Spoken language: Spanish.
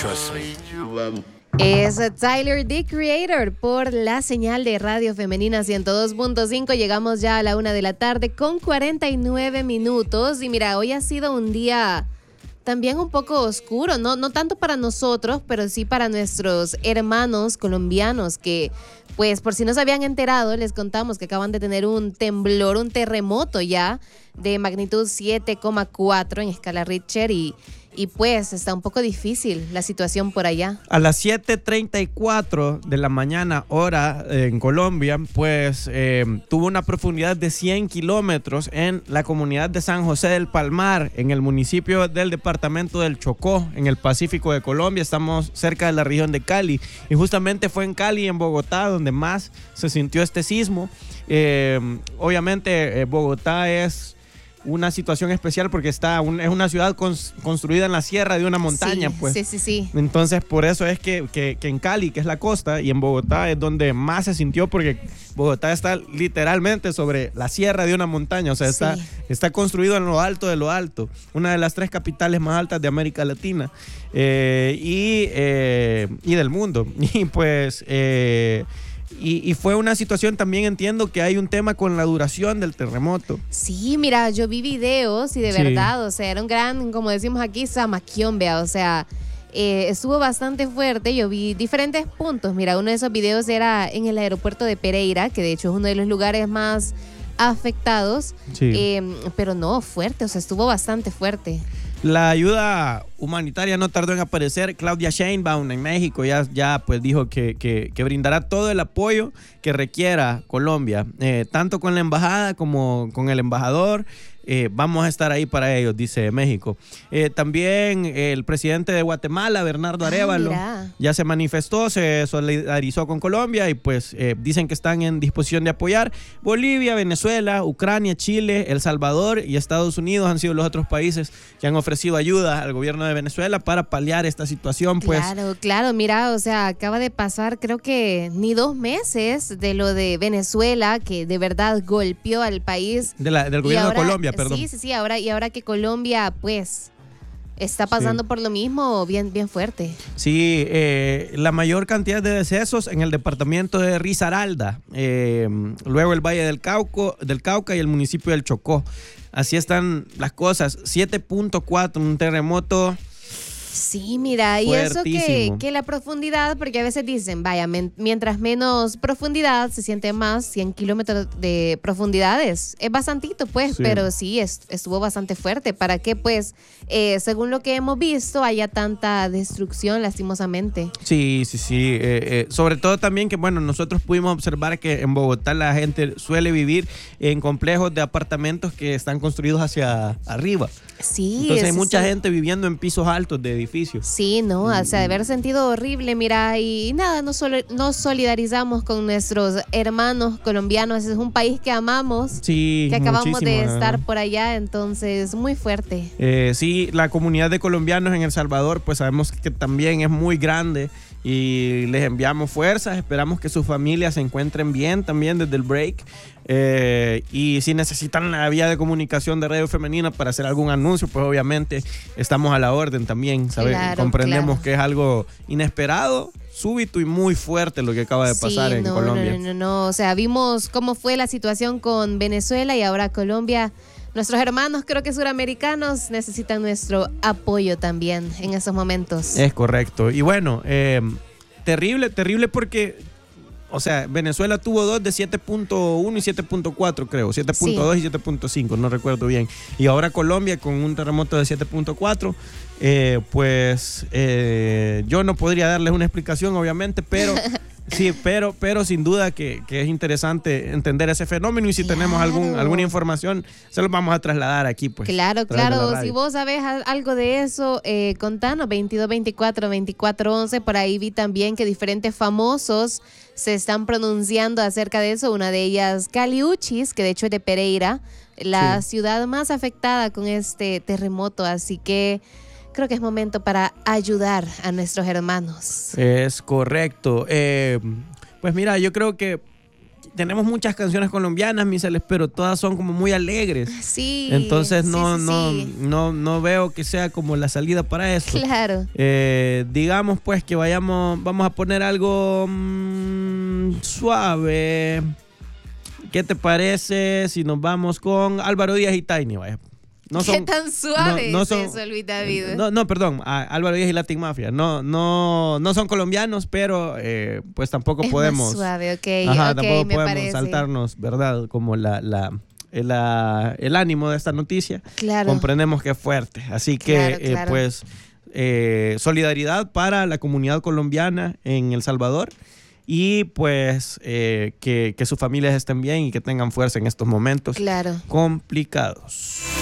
Trust me. Es Tyler, the Creator, por la señal de Radio Femenina 102.5. Llegamos ya a la 1 de la tarde con 49 minutos. Y mira, hoy ha sido un día también un poco oscuro, no tanto para nosotros, pero sí para nuestros hermanos colombianos que, pues, por si no se habían enterado, les contamos que acaban de tener un temblor, un terremoto ya de magnitud 7,4 en escala Richter y pues está un poco difícil la situación por allá. A las 7:34 de la mañana, hora en Colombia, pues tuvo una profundidad de 100 kilómetros en la comunidad de San José del Palmar, en el municipio del departamento del Chocó, en el Pacífico de Colombia. Estamos cerca de la región de Cali y justamente fue en Cali, en Bogotá, donde más se sintió este sismo. Obviamente Bogotá es una situación especial porque es una ciudad construida en la sierra de una montaña, sí, pues. Sí. Entonces, por eso es que en Cali, que es la costa, y en Bogotá es donde más se sintió, porque Bogotá está literalmente sobre la sierra de una montaña, o sea, está construido en lo alto de lo alto, una de las 3 capitales más altas de América Latina y del mundo. Y pues Y fue una situación, también entiendo que hay un tema con la duración del terremoto. Sí, mira, yo vi videos y de verdad, o sea, era un gran, como decimos aquí, zamaquión, o sea, estuvo bastante fuerte. Yo vi diferentes puntos. Mira, uno de esos videos era en el aeropuerto de Pereira, que de hecho es uno de los lugares más afectados, pero no, fuerte, o sea, estuvo bastante fuerte. La ayuda humanitaria no tardó en aparecer. Claudia Sheinbaum en México ya pues dijo que brindará todo el apoyo que requiera Colombia, tanto con la embajada como con el embajador. Vamos a estar ahí para ellos, dice México. También el presidente de Guatemala, Bernardo Arévalo, ya se manifestó, se solidarizó con Colombia y pues dicen que están en disposición de apoyar. Bolivia, Venezuela, Ucrania, Chile, El Salvador y Estados Unidos han sido los otros países que han ofrecido ayuda al gobierno de Venezuela para paliar esta situación. Pues. Claro, mira, o sea, acaba de pasar creo que ni 2 meses de lo de Venezuela, que de verdad golpeó al país. Del gobierno de Colombia. Perdón. Sí, ahora que Colombia pues está pasando por lo mismo, bien fuerte. Sí, la mayor cantidad de decesos en el departamento de Risaralda, luego el Valle del Cauca y el municipio del Chocó. Así están las cosas. 7.4, un terremoto. Sí, mira, y eso que la profundidad, porque a veces dicen, vaya, mientras menos profundidad se siente más, 100 kilómetros de profundidades. Es bastantito, pues, pero sí, estuvo bastante fuerte. ¿Para qué, pues, según lo que hemos visto, haya tanta destrucción, lastimosamente? Sí. Sobre todo también que, bueno, nosotros pudimos observar que en Bogotá la gente suele vivir en complejos de apartamentos que están construidos hacia arriba. Sí. Entonces hay mucha gente viviendo en pisos altos de edificios. Sí, no, o sea, de haber sentido horrible, mira, y nada, nos solidarizamos con nuestros hermanos colombianos. Es un país que amamos, que acabamos de estar por allá, entonces muy fuerte. Sí, la comunidad de colombianos en El Salvador, pues sabemos que también es muy grande y les enviamos fuerzas, esperamos que sus familias se encuentren bien también desde el break. Y si necesitan la vía de comunicación de Radio Femenina para hacer algún anuncio, pues obviamente estamos a la orden también, ¿sabes? Comprendemos que es algo inesperado, súbito y muy fuerte lo que acaba de pasar en Colombia. No, o sea, vimos cómo fue la situación con Venezuela y ahora Colombia. Nuestros hermanos, creo que suramericanos, necesitan nuestro apoyo también en esos momentos. Es correcto. Y bueno, terrible porque, o sea, Venezuela tuvo 2 de 7.1 y 7.4, creo. 7.2 y 7.5, no recuerdo bien. Y ahora Colombia con un terremoto de 7.4. Pues yo no podría darles una explicación, obviamente, pero sí, pero sin duda que es interesante entender ese fenómeno y si tenemos alguna información, se los vamos a trasladar aquí, pues. Claro, si vos sabés algo de eso, contanos, 2224-2411, por ahí vi también que diferentes famosos se están pronunciando acerca de eso, una de ellas Kali Uchis, que de hecho es de Pereira, la ciudad más afectada con este terremoto, así que creo que es momento para ayudar a nuestros hermanos. Es correcto. Pues mira, yo creo que tenemos muchas canciones colombianas, Miseles, pero todas son como muy alegres. Sí. Entonces sí. no veo que sea como la salida para eso. Claro. Digamos pues que vamos a poner algo suave. ¿Qué te parece si nos vamos con Álvaro Díaz y Tiny? Vaya. ¿Qué tan suave no es son, eso, Luis David? Perdón, Álvaro Díaz y Latin Mafia. No son colombianos, pero pues tampoco podemos. Más suave, ok. Tampoco me podemos parece. saltarnos, ¿verdad? Como el ánimo de esta noticia. Claro. Comprendemos que es fuerte. Así que, Claro. pues, solidaridad para la comunidad colombiana en El Salvador. Y pues que sus familias estén bien y que tengan fuerza en estos momentos Claro. complicados.